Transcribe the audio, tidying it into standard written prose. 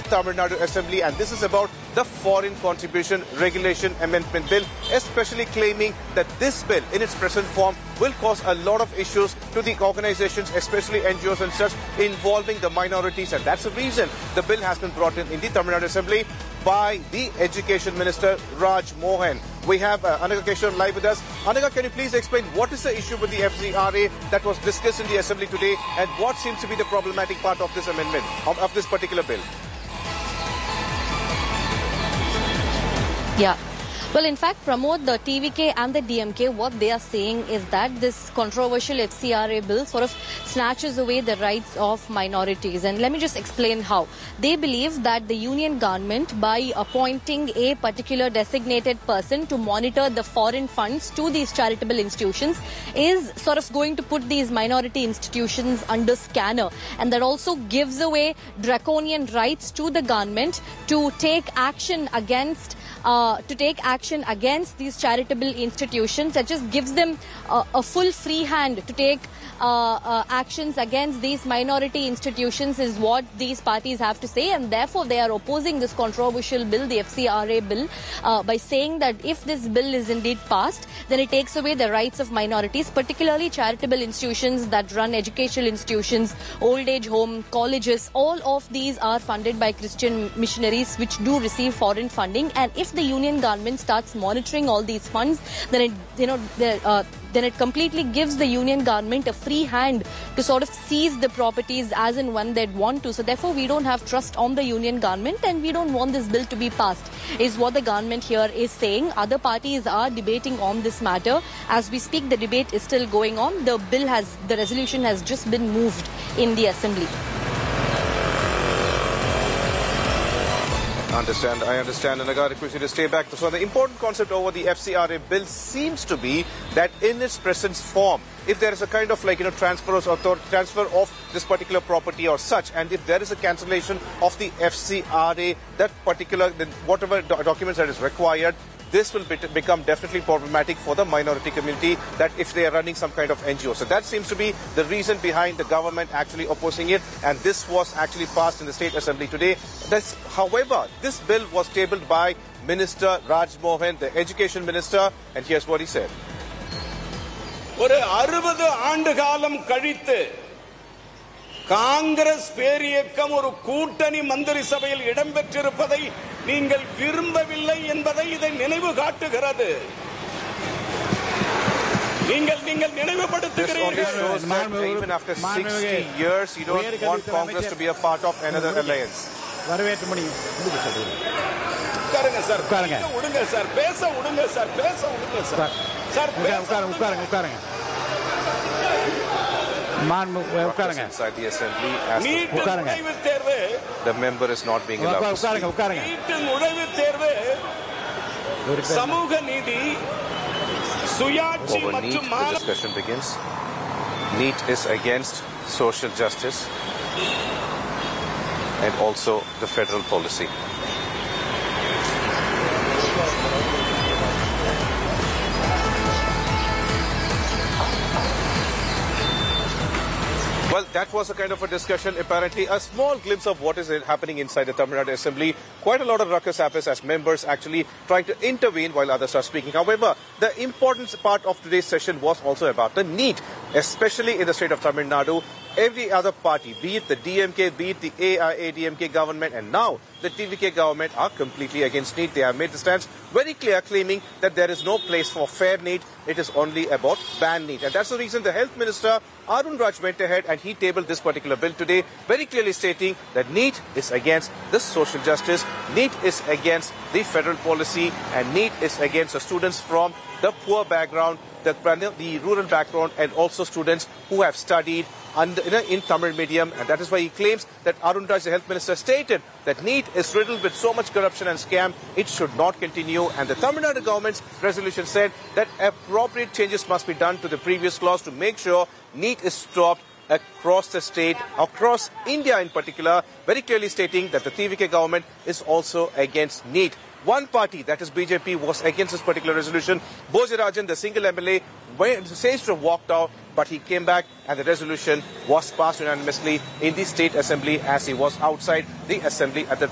the Tamil Nadu Assembly, and this is about the Foreign Contribution Regulation Amendment Bill, especially claiming that this bill in its present form will cause a lot of issues to the organizations, especially NGOs and such, involving the minorities, and that's the reason the bill has been brought in the Tamil Nadu Assembly by the Education Minister Raj Mohan. We have Anaga Keshav live with us. Anaga, can you please explain what is the issue with the FCRA that was discussed in the Assembly today, and what seems to be the problematic part of this amendment, of this particular bill? Yeah. Well, in fact, Pramod, the TVK and the DMK, what they are saying is that this controversial FCRA bill sort of snatches away the rights of minorities. And let me just explain how. They believe that the union government, by appointing a particular designated person to monitor the foreign funds to these charitable institutions, is sort of going to put these minority institutions under scanner. And that also gives away draconian rights to the government to take action against these charitable institutions. That just gives them a full free hand to take actions against these minority institutions, is what these parties have to say, and therefore they are opposing this controversial bill, the FCRA bill, by saying that if this bill is indeed passed, then it takes away the rights of minorities, particularly charitable institutions that run educational institutions, old age home, colleges. All of these are funded by Christian missionaries which do receive foreign funding, and if the union government starts monitoring all these funds, then it completely gives the union government a free hand to sort of seize the properties as and when they'd want to. So therefore, we don't have trust on the union government, and we don't want this bill to be passed, is what the government here is saying. Other parties are debating on this matter. As we speak, the debate is still going on. The resolution has just been moved in the Assembly. I understand, and I got to request you to stay back. So the important concept over the FCRA bill seems to be that in its present form, if there is a kind of transfer of this particular property or such, and if there is a cancellation of the FCRA, that particular, then whatever documents that is required, this will become definitely problematic for the minority community, that if they are running some kind of NGO. So that seems to be the reason behind the government actually opposing it, and this was actually passed in the State Assembly today. However, this bill was tabled by Minister Raj Mohan, the Education Minister, and here's what he said. ஒரு 60 ஆண்டு காலம் கழித்து காங்கிரஸ் பேரியக்கம் ஒரு கூட்டணி மந்திரி சபையில் இடம்பெற்றிருப்பதை நீங்கள் விரும்பவில்லை என்பதை இதை நினைவு காட்டுகிறது. நீங்கள் நினைவுபடுத்துகிறீர்கள். Even after 60 years, you don't want Congress to be a part of another alliance. வரவேற்ற முடியும். உட்காருங்க சார். விடுங்க சார். பேச விடுங்க சார். சார். உட்காருங்க. Inside the assembly, as the member is not being allowed to speak. Over NEET, the discussion begins. NEET is against social justice and also the federal policy. Well, that was a kind of a discussion, apparently a small glimpse of what is happening inside the Tamil Nadu Assembly. Quite a lot of ruckus happens as members actually trying to intervene while others are speaking. However, the important part of today's session was also about the NEET, especially in the state of Tamil Nadu. Every other party, be it the DMK, be it the AIADMK government, and now the TVK government, are completely against NEET. They have made the stance very clear, claiming that there is no place for fair NEET. It is only about ban NEET. And that's the reason the Health Minister, Arun Raj, went ahead and he tabled this particular bill today, very clearly stating that NEET is against the social justice, NEET is against the federal policy, and NEET is against the students from the poor background, the rural background, and also students who have studied in Tamil medium. And that is why he claims that Arun Raj, the Health Minister, stated that NEET is riddled with so much corruption and scam, it should not continue. And the Tamil Nadu government's resolution said that appropriate changes must be done to the previous clause to make sure NEET is stopped across the state, across India in particular, very clearly stating that the TVK government is also against NEET. One party, that is BJP, was against this particular resolution. Bojarajan, the single MLA, says to have walked out, but he came back and the resolution was passed unanimously in the State Assembly as he was outside the Assembly at the